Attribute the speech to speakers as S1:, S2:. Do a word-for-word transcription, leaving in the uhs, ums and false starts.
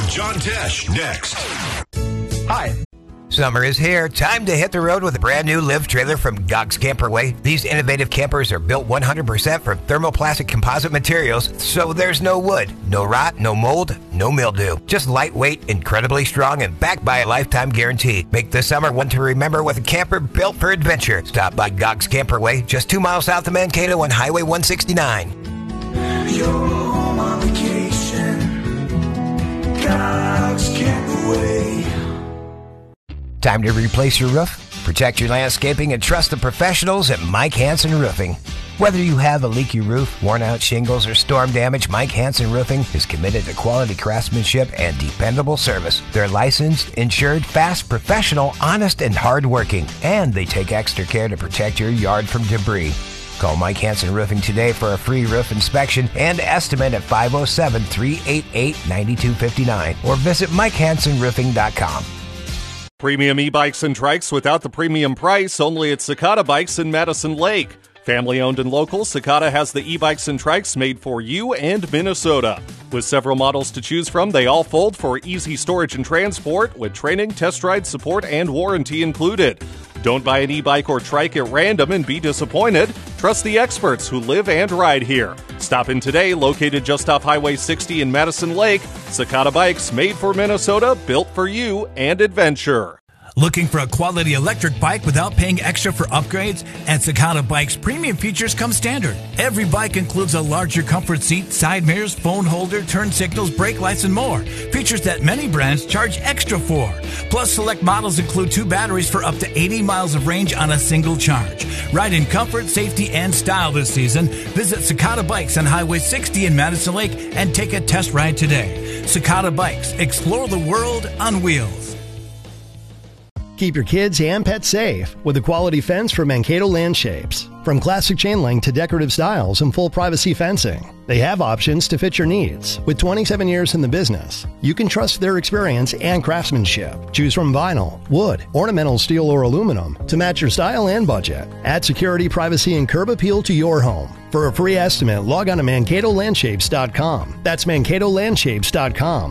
S1: with John Tesh next.
S2: Hi. Summer is here. Time to hit the road with a brand new Live trailer from Gox Camperway. These innovative campers are built one hundred percent from thermoplastic composite materials, so there's no wood, no rot, no mold, no mildew. Just lightweight, incredibly strong, and backed by a lifetime guarantee. Make this summer one to remember with a camper built for adventure. Stop by Gox Camperway, just two miles south of Mankato on Highway one sixty-nine.
S3: Your home on vacation. Gox Camperway.
S2: Time to replace your roof, protect your landscaping, and trust the professionals at Mike Hansen Roofing. Whether you have a leaky roof, worn-out shingles, or storm damage, Mike Hansen Roofing is committed to quality craftsmanship and dependable service. They're licensed, insured, fast, professional, honest, and hardworking. And they take extra care to protect your yard from debris. Call Mike Hansen Roofing today for a free roof inspection and estimate at five oh seven, three eight eight, nine two five nine or visit mike hansen roofing dot com.
S4: Premium e-bikes and trikes without the premium price, only at Cicada Bikes in Madison Lake. Family owned and local, Cicada has the e-bikes and trikes made for you and Minnesota. With several models to choose from, they all fold for easy storage and transport, with training, test ride support, and warranty included. Don't buy an e-bike or trike at random and be disappointed. Trust the experts who live and ride here. Stop in today, located just off Highway sixty in Madison Lake. Cicada Bikes, made for Minnesota, built for you and adventure.
S5: Looking for a quality electric bike without paying extra for upgrades? At Cicada Bikes, premium features come standard. Every bike includes a larger comfort seat, side mirrors, phone holder, turn signals, brake lights, and more. Features that many brands charge extra for. Plus, select models include two batteries for up to eighty miles of range on a single charge. Ride in comfort, safety, and style this season. Visit Cicada Bikes on Highway sixty in Madison Lake and take a test ride today. Cicada Bikes. Explore the world on wheels.
S6: Keep your kids and pets safe with a quality fence from Mankato Landshapes. From classic chain link to decorative styles and full privacy fencing, they have options to fit your needs. With twenty-seven years in the business, you can trust their experience and craftsmanship. Choose from vinyl, wood, ornamental steel, or aluminum to match your style and budget. Add security, privacy, and curb appeal to your home. For a free estimate, log on to mankato landshapes dot com. That's mankato landshapes dot com.